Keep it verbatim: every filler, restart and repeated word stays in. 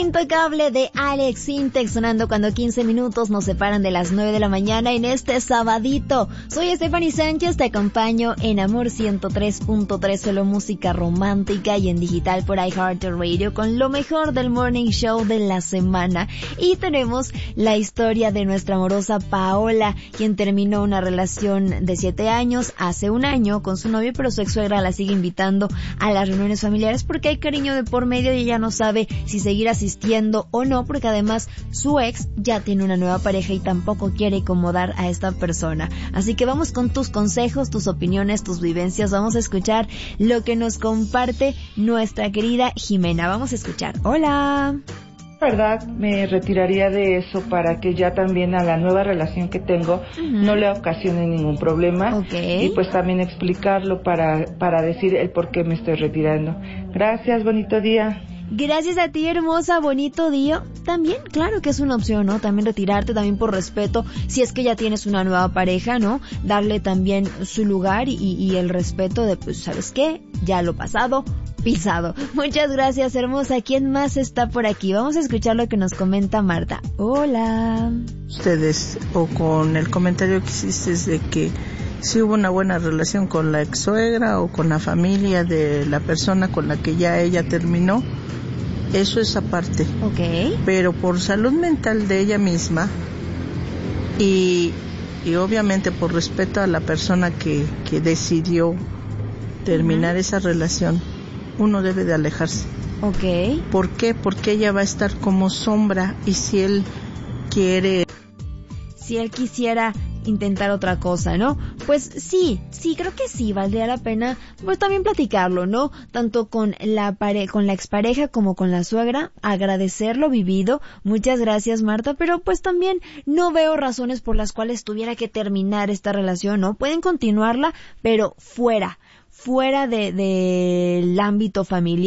Intocable de Alex Sintek sonando cuando quince minutos nos separan de las nueve de la mañana en este sabadito. Soy Stephanie Sánchez, te acompaño en Amor ciento tres punto tres, solo música romántica, y en digital por iHeartRadio con lo mejor del morning show de la semana. Y tenemos la historia de nuestra amorosa Paola, quien terminó una relación de siete años hace un año con su novio, pero su ex suegra la sigue invitando a las reuniones familiares porque hay cariño de por medio y ella no sabe si seguir asistiendo o no, porque además su ex ya tiene una nueva pareja y tampoco quiere incomodar a esta persona. Así que vamos con tus consejos, tus opiniones, tus vivencias. Vamos a escuchar lo que nos comparte nuestra querida Jimena. Vamos a escuchar. Hola. Verdad, me retiraría de eso para que ya también a la nueva relación que tengo uh-huh. no le ocasione ningún problema. Okay. Y pues también explicarlo para, para decir el por qué me estoy retirando. Gracias, bonito día. Gracias a ti, hermosa, bonito día. También, claro que es una opción, ¿no? También retirarte, también por respeto, si es que ya tienes una nueva pareja, ¿no? Darle también su lugar y, y el respeto de, pues, ¿sabes qué? Ya lo pasado, pisado. Muchas gracias, hermosa. ¿Quién más está por aquí? Vamos a escuchar lo que nos comenta Marta. Hola. Ustedes, o con el comentario que hiciste de que si hubo una buena relación con la ex suegra o con la familia de la persona con la que ya ella terminó, eso es aparte. Okay. Pero por salud mental de ella misma y, y obviamente por respeto a la persona que, que decidió terminar uh-huh. esa relación, uno debe de alejarse. Okay. ¿Por qué? Porque ella va a estar como sombra, y si él quiere... Si él quisiera intentar otra cosa, ¿no? Pues sí, sí, creo que sí, valdría la pena, pues también platicarlo, ¿no? Tanto con la pare- con la expareja como con la suegra, agradecer lo vivido. Muchas gracias, Marta, pero pues también no veo razones por las cuales tuviera que terminar esta relación, ¿no? Pueden continuarla, pero fuera, fuera de, del ámbito familiar.